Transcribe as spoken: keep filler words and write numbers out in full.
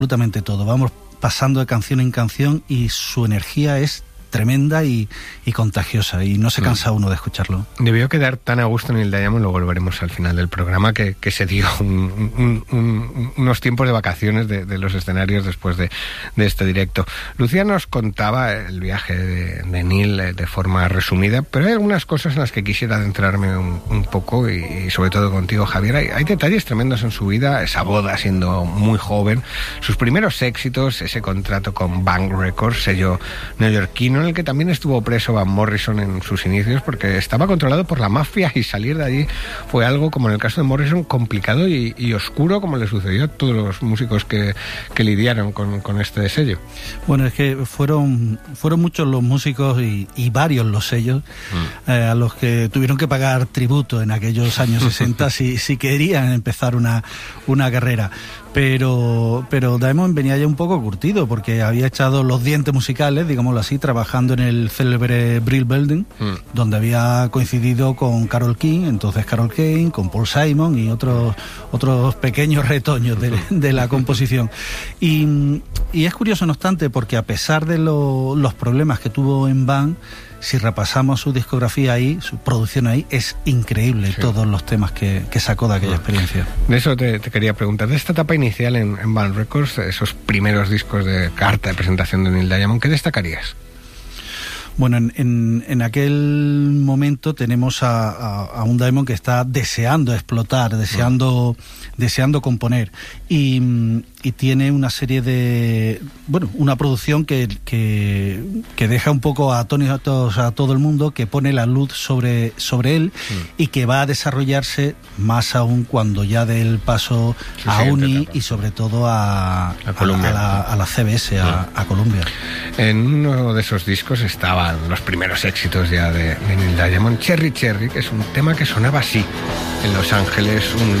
absolutamente todo. Vamos pasando de canción en canción y su energía es tremenda y, y contagiosa, y no se cansa uno de escucharlo. Debió quedar tan a gusto Neil Diamond, luego lo veremos al final del programa, que, que se dio un, un, un, unos tiempos de vacaciones de, de los escenarios después de, de este directo. Lucía nos contaba el viaje de, de Neil de forma resumida, pero hay algunas cosas en las que quisiera adentrarme un, un poco, y, y sobre todo contigo, Javier. Hay, hay detalles tremendos en su vida, esa boda siendo muy joven, sus primeros éxitos, ese contrato con Bang Records, sello neoyorquino, en el que también estuvo preso Van Morrison en sus inicios, porque estaba controlado por la mafia, y salir de allí fue algo, como en el caso de Morrison, complicado y, y oscuro, como le sucedió a todos los músicos que, que lidiaron con, con este sello. Bueno, es que fueron, fueron muchos los músicos y, y varios los sellos mm. eh, a los que tuvieron que pagar tributo en aquellos años sesenta si, si querían empezar una, una carrera. Pero, pero Diamond venía ya un poco curtido, porque había echado los dientes musicales, digámoslo así, trabajando en el célebre Brill Building, mm. donde había coincidido con Carole King, entonces Carole King, con Paul Simon y otros, otros pequeños retoños de, de la composición. Y, y es curioso, no obstante, porque a pesar de lo, los problemas que tuvo en Bang, si repasamos su discografía ahí, su producción ahí, es increíble, sí. todos los temas que, que sacó de aquella experiencia. De eso te, te quería preguntar, de esta etapa inicial en, en Bang Records, esos primeros discos de carta de presentación de Neil Diamond, ¿qué destacarías? Bueno, en, en, en aquel momento tenemos a, a, a un Diamond que está deseando explotar, deseando, mm. deseando componer, y, y tiene una serie de, bueno, una producción que, que, que deja un poco atónitos a todo el mundo, que pone la luz sobre, sobre él, mm. y que va a desarrollarse más aún cuando ya dé el paso sí, a Uni y sobre todo a, a, a, la, a, la, a la C B S, a, a Columbia. En uno de esos discos estaban los primeros éxitos ya de, de Neil Diamond, Cherry Cherry, que es un tema que sonaba así en Los Ángeles un